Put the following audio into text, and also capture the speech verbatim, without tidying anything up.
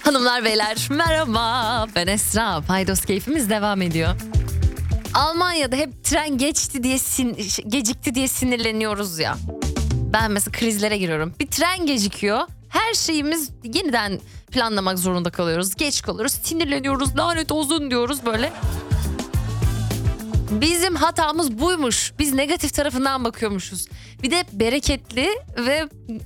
Hanımlar beyler merhaba, ben Esra. Paydos keyfimiz devam ediyor. Almanya'da hep tren geçti diye sin- gecikti diye sinirleniyoruz ya. Ben mesela krizlere giriyorum. Bir tren gecikiyor. Her şeyimiz yeniden planlamak zorunda kalıyoruz. Geç kalıyoruz, sinirleniyoruz, lanet olsun diyoruz böyle. Bizim hatamız buymuş. Biz negatif tarafından bakıyormuşuz. Bir de bereketli ve